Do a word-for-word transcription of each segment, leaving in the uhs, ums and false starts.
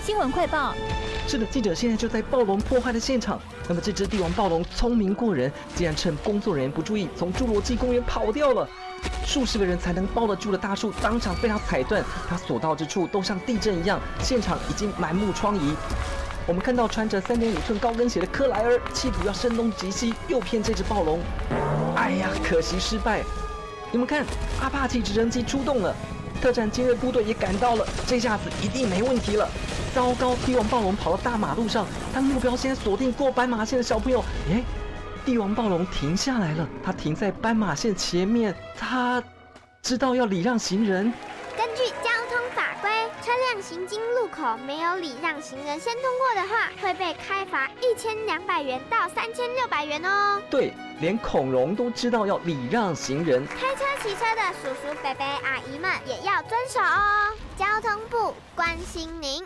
新闻快报。 是的，记者现在就在暴龙破坏的现场。那么这只帝王暴龙聪明过人，竟然趁工作人员不注意，从侏罗纪公园跑掉了。数十个人才能抱得住的大树，当场被它踩断，它所到之处都像地震一样，现场已经满目疮痍。我们看到穿着三点五寸高跟鞋的克莱尔，企图要声东击西，诱骗这只暴龙。哎呀，可惜失败。你们看，阿帕奇直升机出动了，特战精锐部队也赶到了，这下子一定没问题了。糟糕，帝王暴龙跑到大马路上，他目标现在锁定过斑马线的小朋友。诶，帝王暴龙停下来了，他停在斑马线前面，他知道要礼让行人。 根据交通法规，车辆行经路口没有礼让行人先通过的话，会被开罚一千两百元到三千六百元哦。 对，连恐龙都知道要礼让行人， 开车骑车的叔叔伯伯阿姨们也要遵守哦。交通部关心您。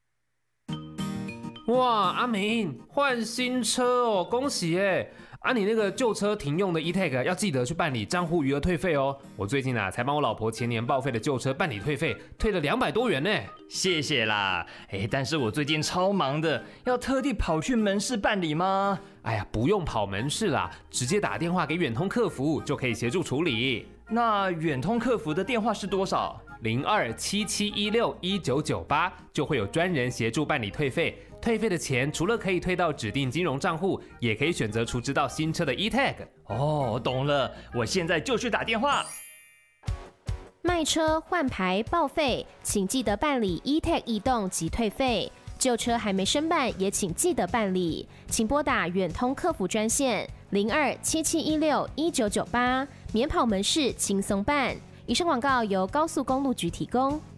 哇，阿明换新车哦，恭喜耶！啊，你那个旧车停用的 E-Tag 要记得去办理账户余额退费哦。我最近啊才帮我老婆前年报废的旧车办理退费，退了两百多元呢。 谢谢啦，哎，但是我最近超忙的，要特地跑去门市办理吗？ 哎呀，不用跑门市啦，直接打电话给远通客服就可以协助处理。 那远通客服的电话是多少？ 零二七七一六一九九八，就会有专人协助办理退费。退费的钱除了可以退到指定金融账户，也可以选择储值到新车的 E-Tag。 哦，懂了，我现在就去打电话。 卖车、换牌、报废，请记得办理 E-Tag 异动及退费。旧车还没申办，也请记得办理，请拨打远通客服专线零二七七一六一九九八，免跑门市轻松办。以上广告由高速公路局提供。